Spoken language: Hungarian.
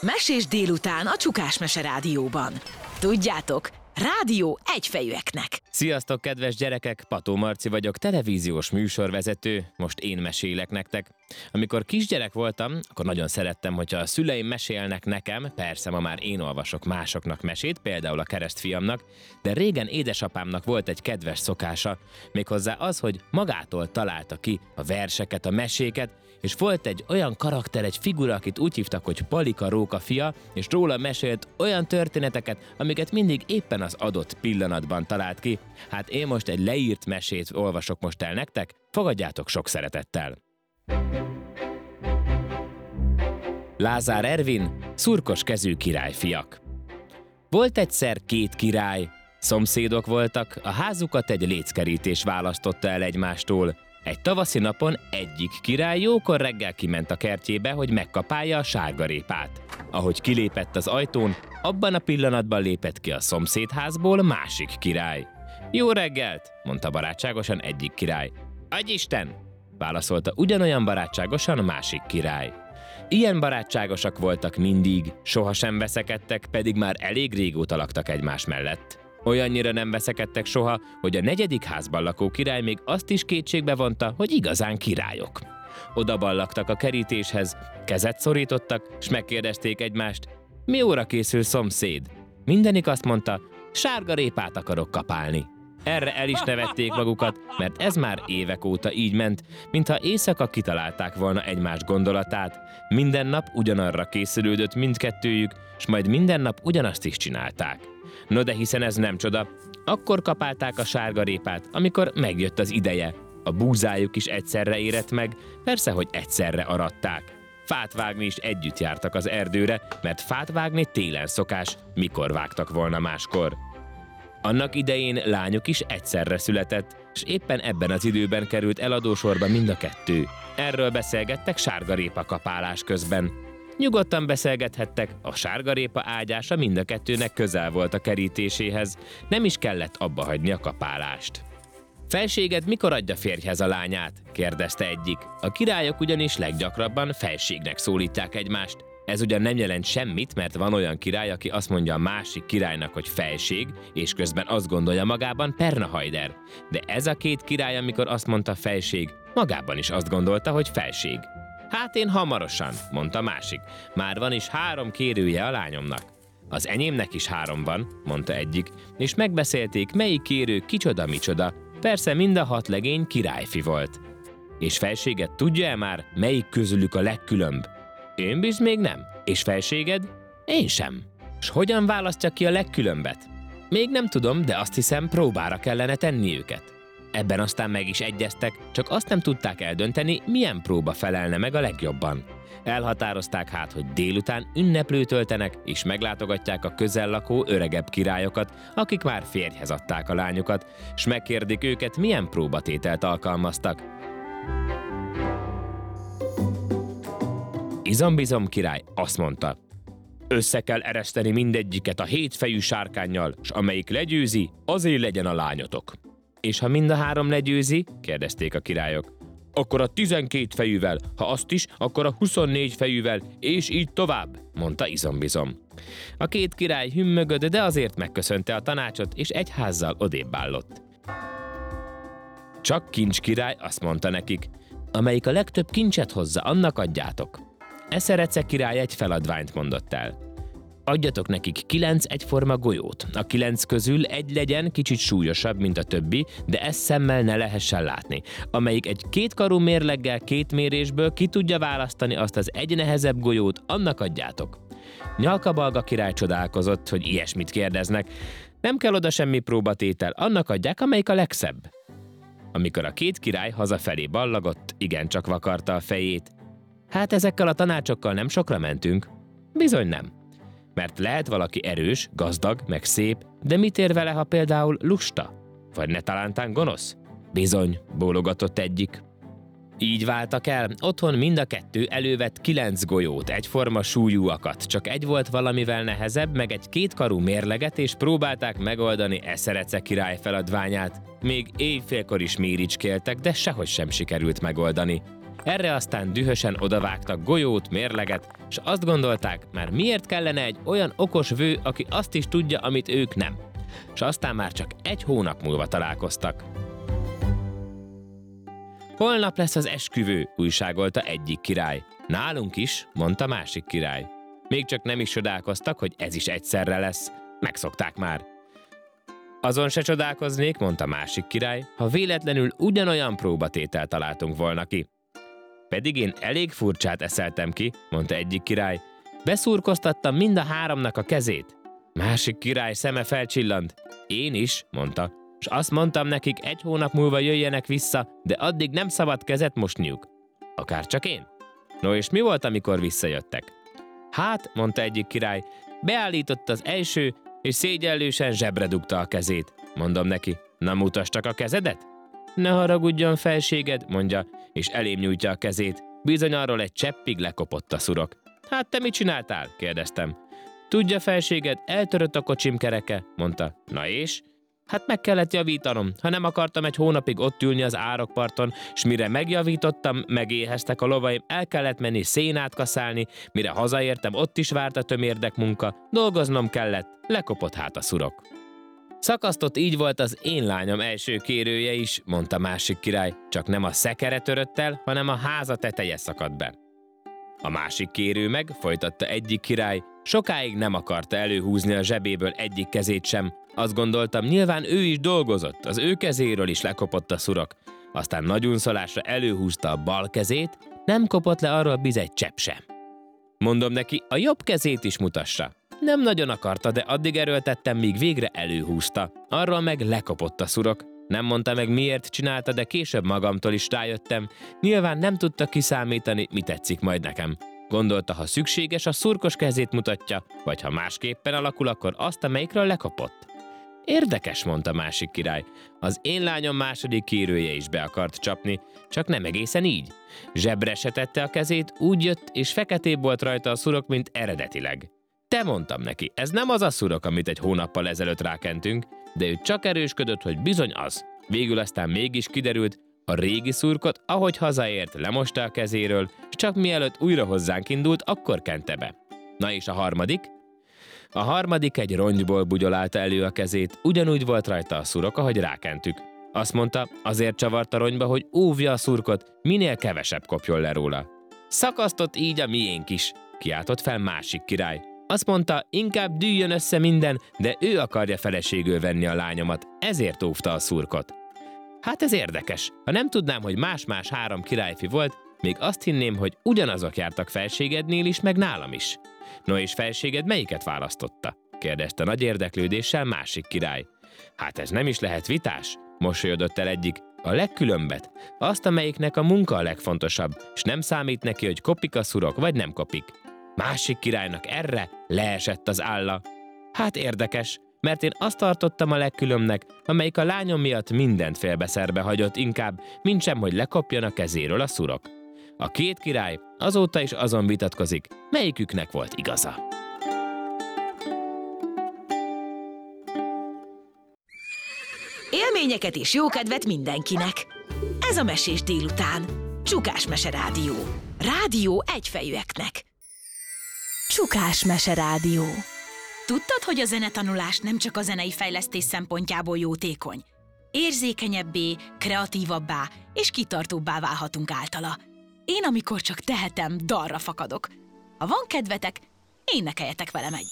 Mesés délután a Csukásmese Rádióban. Tudjátok, rádió egyfejűeknek. Sziasztok, kedves gyerekek! Pató Marci vagyok, televíziós műsorvezető, most én mesélek nektek. Amikor kisgyerek voltam, akkor nagyon szerettem, hogyha a szüleim mesélnek nekem, persze ma már én olvasok másoknak mesét, például a keresztfiamnak, de régen édesapámnak volt egy kedves szokása, méghozzá az, hogy magától találta ki a verseket, a meséket, és volt egy olyan karakter, egy figura, akit úgy hívtak, hogy Palika Róka fia, és róla mesélt olyan történeteket, amiket mindig éppen az adott pillanatban talált ki. Hát én most egy leírt mesét olvasok most el nektek, fogadjátok sok szeretettel. Lázár Ervin, szurkos kezű királyfiak. Volt egyszer két király, szomszédok voltak, a házukat egy léckerítés választotta el egymástól. Egy tavaszi napon egyik király jókor reggel kiment a kertjébe, hogy megkapálja a sárgarépát. Ahogy kilépett az ajtón, abban a pillanatban lépett ki a szomszédházból másik király. Jó reggelt, mondta barátságosan egyik király. Adj Isten, válaszolta ugyanolyan barátságosan a másik király. Ilyen barátságosak voltak mindig, sohasem veszekedtek, pedig már elég régóta laktak egymás mellett. Olyannyira nem veszekedtek soha, hogy a negyedik házban lakó király még azt is kétségbe vonta, hogy igazán királyok. Oda ballagtak a kerítéshez, kezet szorítottak, s megkérdezték egymást, mi óra készül, szomszéd? Mindenik azt mondta, sárgarépát akarok kapálni. Erre el is nevették magukat, mert ez már évek óta így ment, mintha éjszaka kitalálták volna egymás gondolatát. Minden nap ugyanarra készülődött mindkettőjük, s majd minden nap ugyanazt is csinálták. No de hiszen ez nem csoda, akkor kapálták a sárgarépát, amikor megjött az ideje. A búzájuk is egyszerre érett meg, persze, hogy egyszerre aratták. Fát vágni is együtt jártak az erdőre, mert fát vágni télen szokás, mikor vágtak volna máskor. Annak idején lányuk is egyszerre született, és éppen ebben az időben került eladósorba mind a kettő. Erről beszélgettek sárgarépa kapálás közben. Nyugodtan beszélgethettek, a sárgarépa ágyása mind a kettőnek közel volt a kerítéséhez, nem is kellett abba hagyni a kapálást. Felséged mikor adja férjhez a lányát? Kérdezte egyik. A királyok ugyanis leggyakrabban felségnek szólítják egymást. Ez ugyan nem jelent semmit, mert van olyan király, aki azt mondja a másik királynak, hogy felség, és közben azt gondolja magában Pernahajder. De ez a két király, amikor azt mondta felség, magában is azt gondolta, hogy felség. Hát én hamarosan, mondta másik. Már van is 3 kérője a lányomnak. Az enyémnek is 3 van, mondta egyik, és megbeszélték, melyik kérő kicsoda-micsoda. Persze mind a 6 legény királyfi volt. És felséged tudja-e már, melyik közülük a legkülönbb? Én biz még nem. És felséged? Én sem. S hogyan választja ki a legkülönbet? Még nem tudom, de azt hiszem, próbára kellene tenni őket. Ebben aztán meg is egyeztek, csak azt nem tudták eldönteni, milyen próba felelne meg a legjobban. Elhatározták hát, hogy délután ünneplőt töltenek, és meglátogatják a közel lakó öregebb királyokat, akik már férjhez adták a lányukat, s megkérdik őket, milyen próbatételt alkalmaztak. Izombizom király azt mondta, össze kell ereszteni mindegyiket a 7 fejű sárkánnyal, s amelyik legyőzi, azért legyen a lányotok. És ha mind a 3 legyőzi, kérdezték a királyok, akkor a 12 fejűvel, ha azt is, akkor a 24 fejűvel, és így tovább, mondta Izombizom. A 2 király hümmögött, de azért megköszönte a tanácsot, és egy házzal odébb állott. Csak Kincs király azt mondta nekik, amelyik a legtöbb kincset hozza, annak adjátok. Eszerece király egy feladványt mondott el. Adjatok nekik 9 egyforma golyót. A 9 közül egy legyen kicsit súlyosabb, mint a többi, de ezt szemmel ne lehessen látni. Amelyik egy 2 karú mérleggel 2 mérésből ki tudja választani azt az egy nehezebb golyót, annak adjátok. Nyalkabalga király csodálkozott, hogy ilyesmit kérdeznek. Nem kell oda semmi próbatétel, annak adják, amelyik a legszebb. Amikor a 2 király hazafelé ballagott, igencsak vakarta a fejét. Hát ezekkel a tanácsokkal nem sokra mentünk. Bizony nem. Mert lehet valaki erős, gazdag, meg szép, de mit ér vele, ha például lusta? Vagy ne talántán gonosz? Bizony, bólogatott egyik. Így váltak el, otthon mind a 2 elővett 9 golyót, egyforma súlyúakat, csak egy volt valamivel nehezebb, meg egy 2 karú mérleget, és próbálták megoldani Eszerece király feladványát. Még éjfélkor is méricskéltek, de sehogy sem sikerült megoldani. Erre aztán dühösen odavágtak golyót, mérleget, és azt gondolták, már miért kellene egy olyan okos vő, aki azt is tudja, amit ők nem. És aztán már csak 1 hónap múlva találkoztak. Holnap lesz az esküvő, újságolta egyik király. Nálunk is, mondta másik király. Még csak nem is csodálkoztak, hogy ez is egyszerre lesz. Megszokták már. Azon se csodálkoznék, mondta másik király, ha véletlenül ugyanolyan próbatételt találtunk volna ki. Pedig én elég furcsát eszeltem ki, mondta egyik király. Beszurkoztattam mind a 3-nak a kezét. Másik király szeme felcsillant. Én is, mondta, és azt mondtam nekik, 1 hónap múlva jöjjenek vissza, de addig nem szabad kezet mosniuk. Akárcsak én. No és mi volt, amikor visszajöttek? Hát, mondta egyik király, beállított az első, és szégyellősen zsebre dugta a kezét. Mondom neki, na mutasd csak a kezedet? Ne haragudjon, felséged, mondja, és elém nyújtja a kezét. Bizony arról egy cseppig lekopott a szurok. Hát te mit csináltál? Kérdeztem. Tudja, felséged, eltörött a kocsim kereke, mondta. Na és? Hát meg kellett javítanom, ha nem akartam 1 hónapig ott ülni az árokparton, s mire megjavítottam, megéheztek a lovaim, el kellett menni szénát kaszálni, mire hazaértem, ott is várt a tömérdek munka, dolgoznom kellett, lekopott hát a szurok. Szakasztott így volt az én lányom első kérője is, mondta másik király, csak nem a szekere törött el, hanem a háza teteje szakadt be. A másik kérő meg, folytatta egyik király, sokáig nem akarta előhúzni a zsebéből egyik kezét sem. Azt gondoltam, nyilván ő is dolgozott, az ő kezéről is lekopott a szurok. Aztán nagy unszolásra előhúzta a bal kezét, nem kopott le arról egy csepp sem. Mondom neki, a jobb kezét is mutassa. Nem nagyon akarta, de addig erőltettem, míg végre előhúzta. Arról meg lekopott a szurok. Nem mondta meg, miért csinálta, de később magamtól is rájöttem. Nyilván nem tudta kiszámítani, mi tetszik majd nekem. Gondolta, ha szükséges, a szurkos kezét mutatja, vagy ha másképpen alakul, akkor azt, amelyikről lekopott. Érdekes, mondta másik király. Az én lányom második kérője is be akart csapni, csak nem egészen így. Zsebre se tette a kezét, úgy jött, és feketébb volt rajta a szurok, mint eredetileg. Te, mondtam neki, ez nem az a szurok, amit 1 hónappal ezelőtt rákentünk, de ő csak erősködött, hogy bizony az. Végül aztán mégis kiderült, a régi szurkot, ahogy hazaért, lemosta a kezéről, és csak mielőtt újra hozzánk indult, akkor kente be. Na és a harmadik? A harmadik egy rongyból bugyolálta elő a kezét, ugyanúgy volt rajta a szurok, ahogy rákentük. Azt mondta, azért csavart a rongyba, hogy óvja a szurkot, minél kevesebb kopjon le róla. Szakasztott így a miénk is, kiáltott fel másik király. Azt mondta, inkább dűljön össze minden, de ő akarja feleségül venni a lányomat, ezért óvta a szurkot. Hát ez érdekes, ha nem tudnám, hogy más-más 3 királyfi volt, még azt hinném, hogy ugyanazok jártak felségednél is, meg nálam is. No és felséged melyiket választotta? Kérdezte nagy érdeklődéssel másik király. Hát ez nem is lehet vitás, mosolyodott el egyik. A legkülönbet, azt, amelyiknek a munka a legfontosabb, s nem számít neki, hogy kopik a szurok, vagy nem kopik. Másik királynak erre leesett az álla. Hát érdekes, mert én azt tartottam a legkülönbnek, amelyik a lányom miatt mindent félbeszerbe hagyott inkább, mintsem, hogy lekopjon a kezéről a szurok. A 2 király azóta is azon vitatkozik, melyiküknek volt igaza. Élményeket és jókedvet mindenkinek! Ez a Mesés délután. Csukás Mese Rádió. Rádió egyfejűeknek. Csukás Mese Rádió. Tudtad, hogy a zenetanulás nem csak a zenei fejlesztés szempontjából jótékony? Érzékenyebbé, kreatívabbá és kitartóbbá válhatunk általa. Én, amikor csak tehetem, dalra fakadok. Ha van kedvetek, énekeljetek velem együtt.